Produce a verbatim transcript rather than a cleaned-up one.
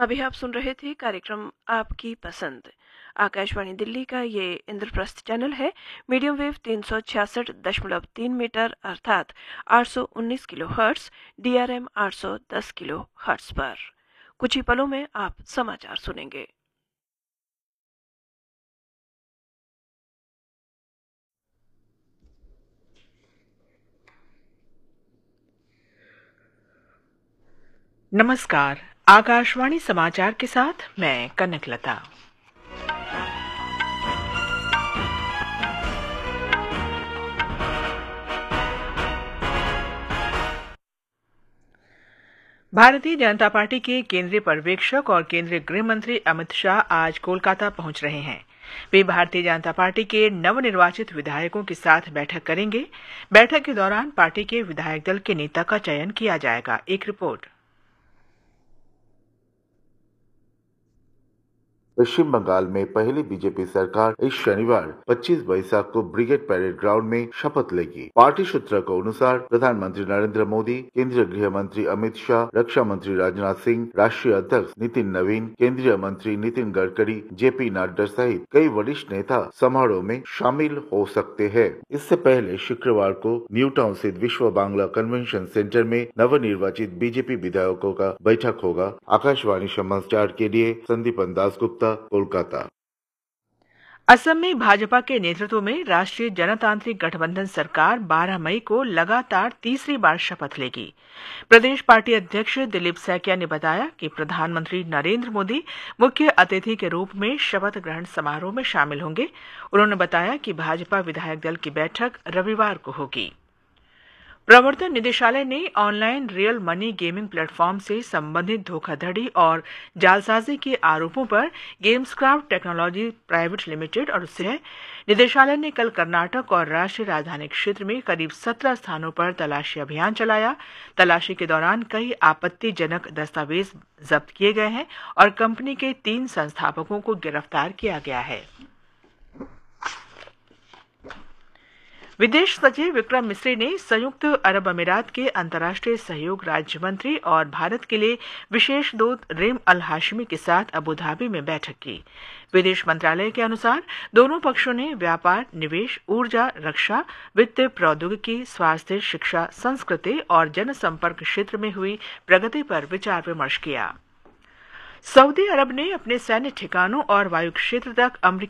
अभी आप सुन रहे थे कार्यक्रम आपकी पसंद। आकाशवाणी दिल्ली का ये इंद्रप्रस्थ चैनल है। मीडियम वेव तीन सौ छियासठ दशमलव तीन मीटर अर्थात आठ सौ उन्नीस किलो हर्ट्स, डीआरएम आठ सौ दस किलो हर्ट्स पर। कुछ ही पलों में आप समाचार सुनेंगे। नमस्कार, आकाशवाणी समाचार के साथ मैं कनकलता। भारतीय जनता पार्टी के केंद्रीय पर्यवेक्षक और केंद्रीय गृह मंत्री अमित शाह आज कोलकाता पहुंच रहे हैं। वे भारतीय जनता पार्टी के नवनिर्वाचित विधायकों के साथ बैठक करेंगे। बैठक के दौरान पार्टी के विधायक दल के नेता का चयन किया जाएगा। एक रिपोर्ट। पश्चिम बंगाल में पहली बीजेपी सरकार इस शनिवार पच्चीस बैसाख को ब्रिगेड परेड ग्राउंड में शपथ लेगी। पार्टी सूत्रों के अनुसार प्रधानमंत्री नरेंद्र मोदी, केंद्रीय गृह मंत्री अमित शाह, रक्षा मंत्री राजनाथ सिंह, राष्ट्रीय अध्यक्ष नितिन नवीन, केंद्रीय मंत्री नितिन गडकरी, जेपी नड्डा सहित कई वरिष्ठ नेता समारोह में शामिल हो सकते हैं। इससे पहले शुक्रवार को न्यू टाउन स्थित विश्व बांग्ला कन्वेंशन सेंटर में नवनिर्वाचित बीजेपी विधायकों का बैठक होगा। आकाशवाणी समाचार के लिए संदीप दासगुप्ता, कोलकाता। असम में भाजपा के नेतृत्व में राष्ट्रीय जनतांत्रिक गठबंधन सरकार बारह मई को लगातार तीसरी बार शपथ लेगी। प्रदेश पार्टी अध्यक्ष दिलीप सैकिया ने बताया कि प्रधानमंत्री नरेंद्र मोदी मुख्य अतिथि के रूप में शपथ ग्रहण समारोह में शामिल होंगे। उन्होंने बताया कि भाजपा विधायक दल की बैठक रविवार को होगी। प्रवर्तन निदेशालय ने online real money gaming platform से संबंधित धोखाधड़ी और जालसाजी के आरोपों पर गेम्सक्राफ्ट टेक्नोलॉजी प्राइवेट लिमिटेड और उससे निदेशालय ने कल कर्नाटक और राष्ट्रीय राजधानी क्षेत्र में करीब सत्रह स्थानों पर तलाशी अभियान चलाया। तलाशी के दौरान कई आपत्तिजनक दस्तावेज जब्त किए गए हैं और कंपनी के तीन संस्थापकों को गिरफ्तार किया गया है। विदेश सचिव विक्रम मिस्री ने संयुक्त अरब अमीरात के अंतर्राष्ट्रीय सहयोग राज्य मंत्री और भारत के लिए विशेष दूत रिम अल हाशमी के साथ अबू धाबी में बैठक की। विदेश मंत्रालय के अनुसार दोनों पक्षों ने व्यापार, निवेश, ऊर्जा, रक्षा, वित्त, प्रौद्योगिकी, स्वास्थ्य, शिक्षा, संस्कृति और जनसंपर्क क्षेत्र में हुई प्रगति पर विचार विमर्श किया। सऊदी अरब ने अपने सैन्य ठिकानों और वायु क्षेत्र तक अमेरिकी